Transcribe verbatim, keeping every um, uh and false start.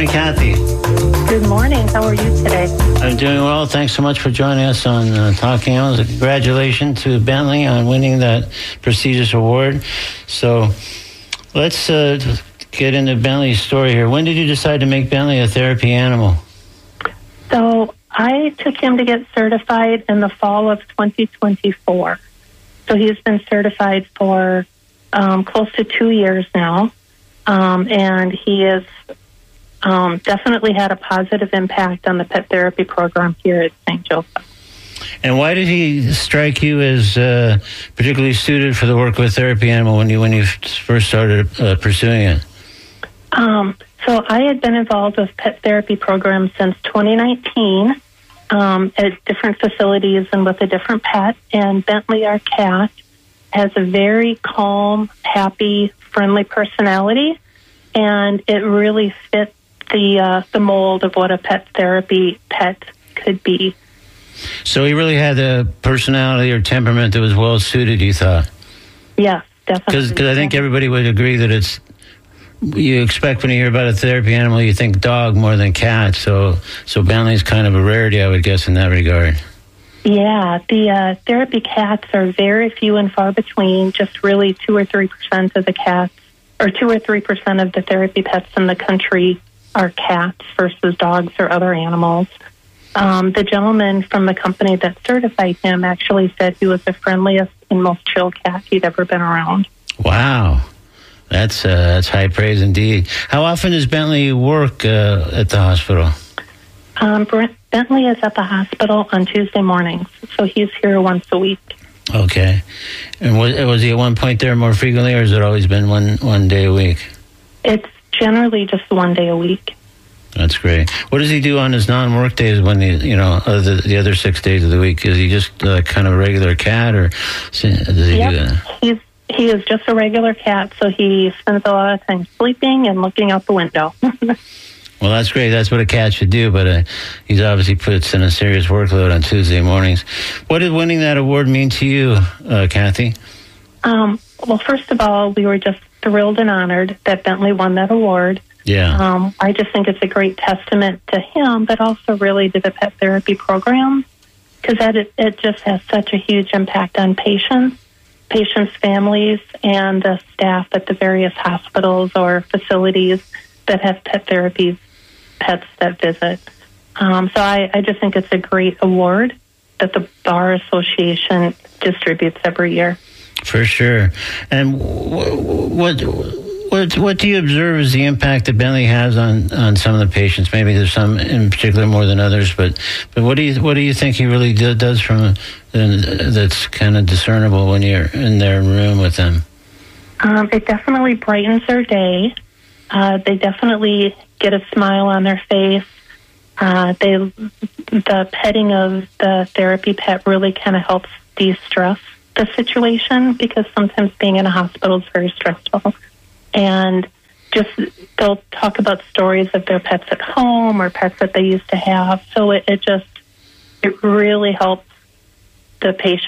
morning, Kathy. Good morning. How are you today? I'm doing well. Thanks so much for joining us on uh, Talking Animals. Congratulations to Bentley on winning that prestigious award. So let's uh, get into Bentley's story here. When did you decide to make Bentley a therapy animal? So I took him to get certified in the fall of twenty twenty-four. So he's been certified for um, close to two years now. Um, and he has um, definitely had a positive impact on the pet therapy program here at Saint Joseph. And why did he strike you as uh, particularly suited for the work with therapy animal when you when you first started uh, pursuing it? Um, so I had been involved with pet therapy programs since twenty nineteen um, at different facilities and with a different pet. And Bentley, our cat, has a very calm, happy, friendly personality, and it really fits the uh, the mold of what a pet therapy pet could be. So he really had a personality or temperament that was well suited, you thought? Yes, definitely. Because I think everybody would agree that it's, you expect when you hear about a therapy animal, you think dog more than cat. So, so Bentley's kind of a rarity, I would guess, in that regard. Yeah, the uh, therapy cats are very few and far between, just really two or three percent of the cats, or two or three percent of the therapy pets in the country are cats versus dogs or other animals. Um, the gentleman from the company that certified him actually said he was the friendliest and most chill cat he'd ever been around. Wow. That's, uh, that's high praise indeed. How often does Bentley work uh, at the hospital? Um, Brent, Bentley is at the hospital on Tuesday mornings, so he's here once a week. Okay. And was, was he at one point there more frequently, or has it always been one, one day a week? It's generally just one day a week. That's great. What does he do on his non-work days when he, you know, other, the other six days of the week? Is he just uh, kind of a regular cat, or does he yep. do that? He's, he is just a regular cat, so he spends a lot of time sleeping and looking out the window. Well, that's great. That's what a cat should do, but uh, he's obviously puts in a serious workload on Tuesday mornings. What did winning that award mean to you, uh, Kathy? Um, well, first of all, we were just thrilled and honored that Bentley won that award. Yeah. Um, I just think it's a great testament to him, but also really to the pet therapy program, because that it, it just has such a huge impact on patients, patients' families, and the staff at the various hospitals or facilities that have pet therapies. Pets that visit. Um, so I, I just think it's a great award that the Bar Association distributes every year. For sure. And what what what do you observe as the impact that Bentley has on, on some of the patients? Maybe there's some in particular more than others, but but what do you what do you think he really do, does from uh, that's kind of discernible when you're in their room with them? Um, it definitely brightens their day. Uh, they definitely get a smile on their face. Uh, they, the petting of the therapy pet really kind of helps de-stress the situation, because sometimes being in a hospital is very stressful. And just they'll talk about stories of their pets at home or pets that they used to have. So it, it just, it really helps the patient